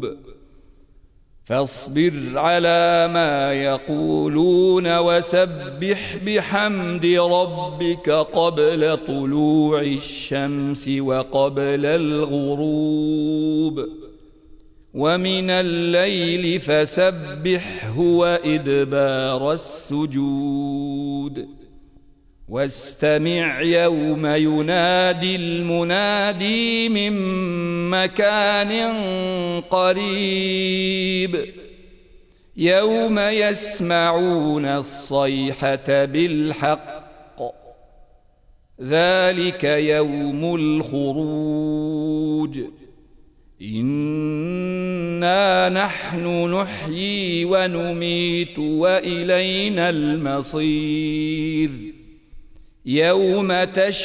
فاصبر على ما يقولون وسبح بحمد ربك قبل طلوع الشمس وقبل الغروب ومن الليل فسبحه وإدبار السجود واستمع يوم ينادي المنادي من مكان قريب يوم يسمعون الصيحة بالحق ذلك يوم الخروج إنا نحن نحيي ونميت وإلينا المصير يوم